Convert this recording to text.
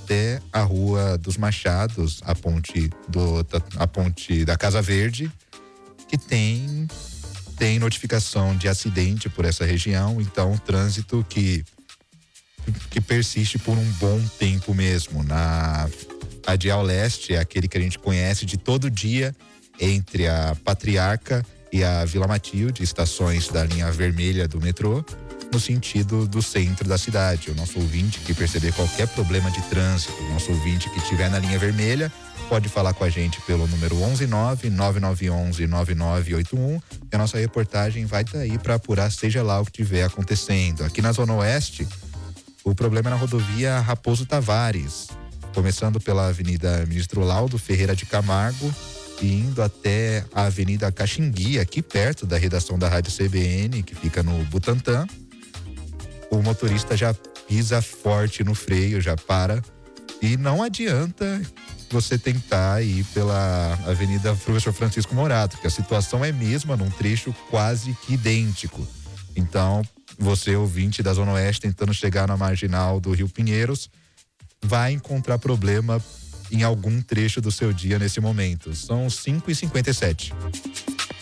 até a Rua dos Machados, a ponte da Casa Verde, que tem notificação de acidente por essa região. Então, trânsito que persiste por um bom tempo mesmo. A Radial Leste é aquele que a gente conhece de todo dia entre a Patriarca e a Vila Matilde, estações da linha vermelha do metrô, no sentido do centro da cidade. O nosso ouvinte que perceber qualquer problema de trânsito, o nosso ouvinte que estiver na linha vermelha, pode falar com a gente pelo número 119-9911-9981, e a nossa reportagem vai estar aí para apurar seja lá o que estiver acontecendo. Aqui na Zona Oeste, o problema é na rodovia Raposo Tavares, começando pela Avenida Ministro Laudo Ferreira de Camargo e indo até a Avenida Caxingui, aqui perto da redação da Rádio CBN, que fica no Butantã. O motorista já pisa forte no freio, já para, e não adianta você tentar ir pela Avenida Professor Francisco Morato, que a situação é a mesma, num trecho quase que idêntico. Então, você, ouvinte da Zona Oeste, tentando chegar na marginal do Rio Pinheiros, vai encontrar problema em algum trecho do seu dia nesse momento. São 5h57.